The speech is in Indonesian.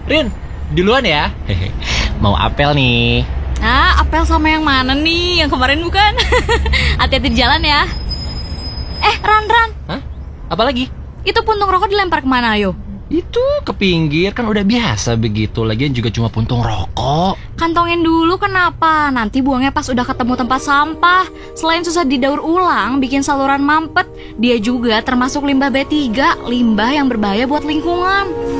Rin, duluan ya. Hehe. Mau apel nih. Ah, apel sama yang mana nih? Yang kemarin bukan? Hati-hati di jalan ya. Ran. Hah? Apa lagi? Itu puntung rokok dilempar kemana, ayo? Itu ke pinggir, kan udah biasa begitu. Lagian juga cuma puntung rokok. Kantongin dulu kenapa? Nanti buangnya pas udah ketemu tempat sampah. Selain susah didaur ulang, bikin saluran mampet, dia juga termasuk limbah B3, limbah yang berbahaya buat lingkungan.